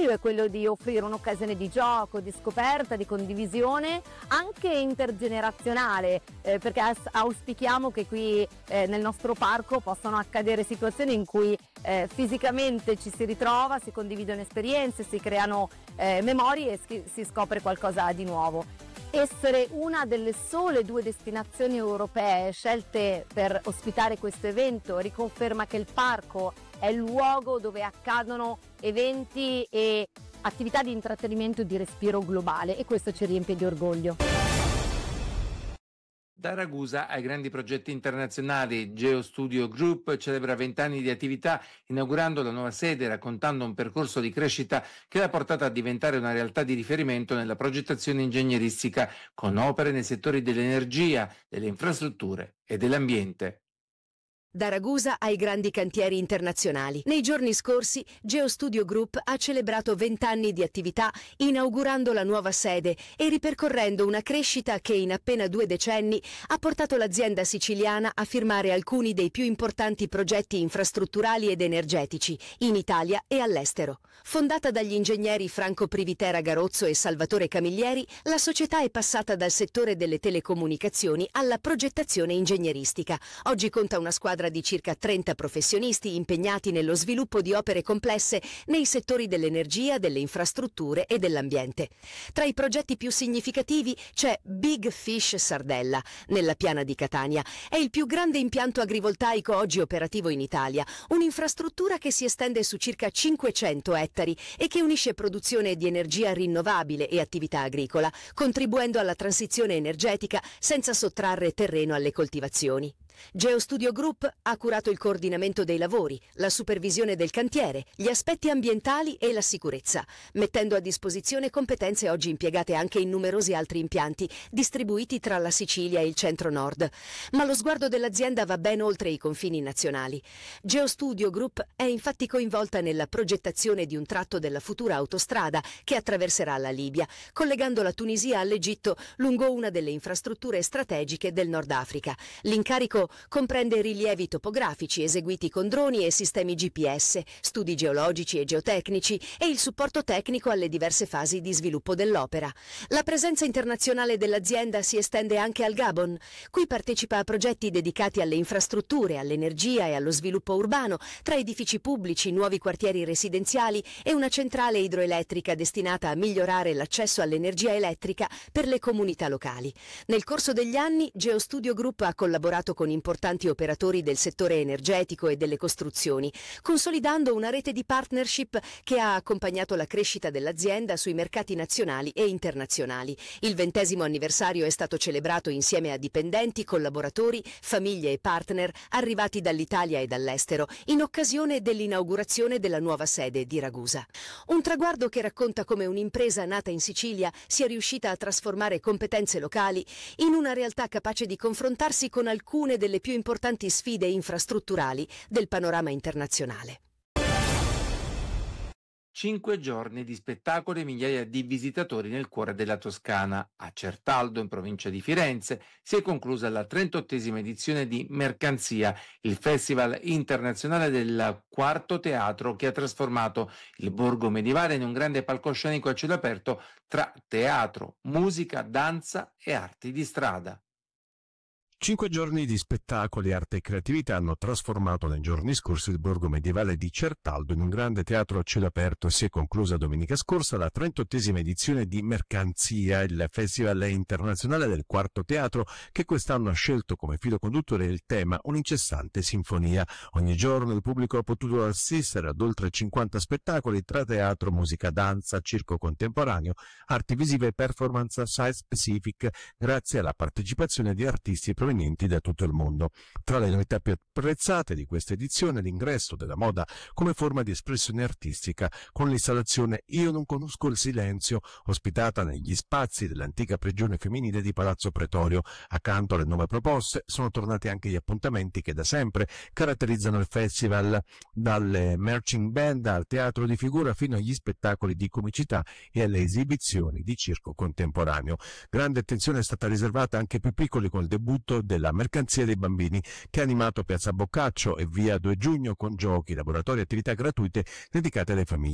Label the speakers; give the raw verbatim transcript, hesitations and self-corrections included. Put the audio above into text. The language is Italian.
Speaker 1: L'augurio è quello di offrire un'occasione di gioco, di scoperta, di condivisione anche intergenerazionale, eh, perché as- auspichiamo che qui eh, nel nostro parco possano accadere situazioni in cui eh, fisicamente ci si ritrova, si condividono esperienze, si creano eh, memorie e si, si scopre qualcosa di nuovo. Essere una delle sole due destinazioni europee scelte per ospitare questo evento riconferma che il parco è il luogo dove accadono eventi e attività di intrattenimento e di respiro globale, e questo ci riempie di orgoglio.
Speaker 2: Da Ragusa ai grandi progetti internazionali, GeoStudio Group celebra vent'anni di attività inaugurando la nuova sede, raccontando un percorso di crescita che l'ha portata a diventare una realtà di riferimento nella progettazione ingegneristica, con opere nei settori dell'energia, delle infrastrutture e dell'ambiente.
Speaker 3: Da Ragusa ai grandi cantieri internazionali. Nei giorni scorsi GeoStudio Group ha celebrato vent'anni di attività inaugurando la nuova sede e ripercorrendo una crescita che in appena due decenni ha portato l'azienda siciliana a firmare alcuni dei più importanti progetti infrastrutturali ed energetici in Italia e all'estero. Fondata dagli ingegneri Franco Privitera Garozzo e Salvatore Camiglieri, la società è passata dal settore delle telecomunicazioni alla progettazione ingegneristica. Oggi conta una squadra di circa trenta professionisti impegnati nello sviluppo di opere complesse nei settori dell'energia, delle infrastrutture e dell'ambiente. Tra i progetti più significativi c'è Big Fish Sardella, nella piana di Catania. È il più grande impianto agrivoltaico oggi operativo in Italia, un'infrastruttura che si estende su circa cinquecento ettari e che unisce produzione di energia rinnovabile e attività agricola, contribuendo alla transizione energetica senza sottrarre terreno alle coltivazioni. GeoStudio Group ha curato il coordinamento dei lavori, la supervisione del cantiere, gli aspetti ambientali e la sicurezza, mettendo a disposizione competenze oggi impiegate anche in numerosi altri impianti distribuiti tra la Sicilia e il centro-nord. Ma lo sguardo dell'azienda va ben oltre i confini nazionali. GeoStudio Group è infatti coinvolta nella progettazione di un tratto della futura autostrada che attraverserà la Libia, collegando la Tunisia all'Egitto lungo una delle infrastrutture strategiche del Nord Africa. L'incarico comprende rilievi topografici eseguiti con droni e sistemi G P S, studi geologici e geotecnici e il supporto tecnico alle diverse fasi di sviluppo dell'opera. La presenza internazionale dell'azienda si estende anche al Gabon. Qui partecipa a progetti dedicati alle infrastrutture, all'energia e allo sviluppo urbano, tra edifici pubblici, nuovi quartieri residenziali e una centrale idroelettrica destinata a migliorare l'accesso all'energia elettrica per le comunità locali. Nel corso degli anni GeoStudio Group ha collaborato con importanti operatori del settore energetico e delle costruzioni, consolidando una rete di partnership che ha accompagnato la crescita dell'azienda sui mercati nazionali e internazionali. Il ventesimo anniversario è stato celebrato insieme a dipendenti, collaboratori, famiglie e partner arrivati dall'Italia e dall'estero in occasione dell'inaugurazione della nuova sede di Ragusa. Un traguardo che racconta come un'impresa nata in Sicilia sia riuscita a trasformare competenze locali in una realtà capace di confrontarsi con alcune delle più importanti sfide infrastrutturali del panorama internazionale.
Speaker 2: Cinque giorni di spettacoli e migliaia di visitatori nel cuore della Toscana. A Certaldo, in provincia di Firenze, si è conclusa la trentottesima edizione di Mercanzia, il festival internazionale del quarto teatro che ha trasformato il borgo medievale in un grande palcoscenico a cielo aperto tra teatro, musica, danza e arti di strada.
Speaker 4: Cinque giorni di spettacoli, arte e creatività hanno trasformato nei giorni scorsi il borgo medievale di Certaldo in un grande teatro a cielo aperto e si è conclusa domenica scorsa la trentottesima edizione di Mercanzia, il festival internazionale del quarto teatro che quest'anno ha scelto come filo conduttore il tema un'incessante sinfonia. Ogni giorno il pubblico ha potuto assistere ad oltre cinquanta spettacoli tra teatro, musica, danza, circo contemporaneo, arti visive e performance site-specific grazie alla partecipazione di artisti provenienti da tutto il mondo. Tra le novità più apprezzate di questa edizione l'ingresso della moda come forma di espressione artistica con l'installazione Io non conosco il silenzio, ospitata negli spazi dell'antica prigione femminile di Palazzo Pretorio. Accanto alle nuove proposte sono tornati anche gli appuntamenti che da sempre caratterizzano il festival, dalle marching band al teatro di figura fino agli spettacoli di comicità e alle esibizioni di circo contemporaneo. Grande attenzione è stata riservata anche ai più piccoli col debutto della Mercanzia dei bambini che ha animato Piazza Boccaccio e via due giugno con giochi, laboratori e attività gratuite dedicate alle famiglie.